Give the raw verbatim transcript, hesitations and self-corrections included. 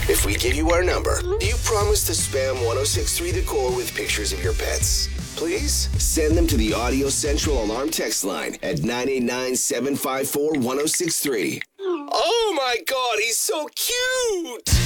If we give you our number, do you promise to spam ten sixty-three The Core with pictures of your pets? Please send them to the Audio Central Alarm text line at nine eight nine, seven five four, one oh six three. Oh my God, he's so cute!